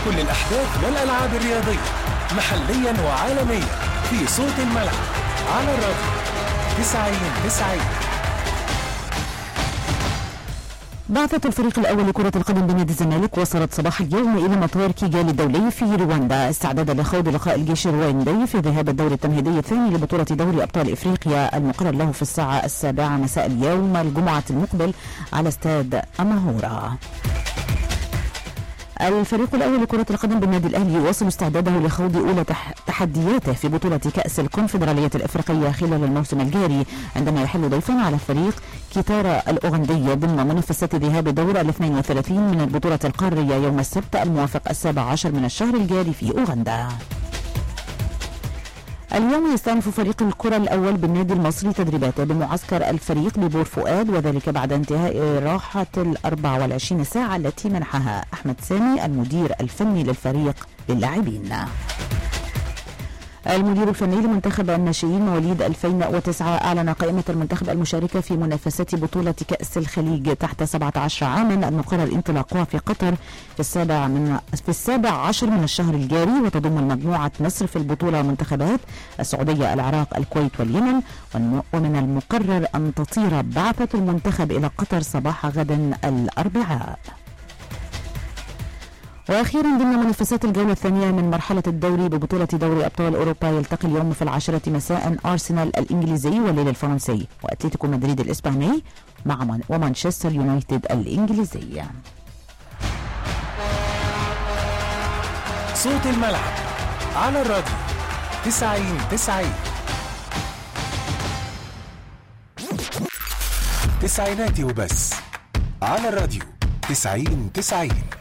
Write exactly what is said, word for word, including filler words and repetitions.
كل الأحداث والألعاب الرياضية محليا وعالميا في صوت الملعب على الراديو تسعين تسعين. بعثة الفريق الأول لكرة القدم بنادي الزمالك وصلت صباح اليوم إلى مطار كيغالي الدولي في رواندا استعدادا لخوض لقاء الجيش الرواندي في ذهاب الدور التمهيدي الثاني لبطولة دوري أبطال إفريقيا المقرر له في الساعة السابعة مساء اليوم الجمعة المقبل على استاد أماهورا. الفريق الأول لكرة القدم بالنادي الأهلي يواصل استعداده لخوض أولى تحدياته في بطولة كأس الكونفدرالية الإفريقية خلال الموسم الجاري عندما يحل ضيفا على فريق كيتارا الأوغندية ضمن منافسات ذهاب الدور الاثنين وثلاثين من البطولة القارية يوم السبت الموافق السابع عشر من الشهر الجاري في أوغندا. اليوم يستأنف فريق الكرة الأول بالنادي المصري تدريباته بمعسكر الفريق ببور فؤاد، وذلك بعد انتهاء راحة الأربع والعشرين ساعة التي منحها أحمد سامي المدير الفني للفريق للاعبين. المدير الفني لمنتخب الناشئين مواليد ألفين وتسعة أعلن قائمة المنتخب المشاركة في منافسات بطولة كأس الخليج تحت سبعة عشر عاما المقرر انطلاقها في قطر في السابع من في السابع عشر من الشهر الجاري، وتضم مجموعة مصر في البطولة منتخبات السعودية العراق الكويت واليمن، ومن المقرر أن تطير بعثة المنتخب إلى قطر صباح غد الأربعاء. واخيرا ضمن منافسات الجوله الثانيه من مرحله الدوري ببطوله دوري ابطال اوروبا يلتقي اليوم في العاشره مساء ارسنال الانجليزي والليل الفرنسي واتلتيكو مدريد الاسباني مع من ومانشستر يونايتد الانجليزي. صوت الملعب على الراديو تسعين تسعين. تسعيناتي وبس على الراديو تسعين تسعين.